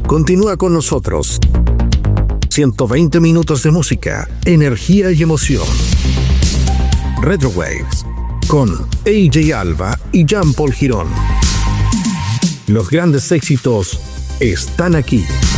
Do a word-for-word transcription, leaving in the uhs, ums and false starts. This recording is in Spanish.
Continúa con nosotros. ciento veinte minutos de música, energía y emoción. Retro Waves con A J Alba y Jean Paul Girón. Los grandes éxitos están aquí.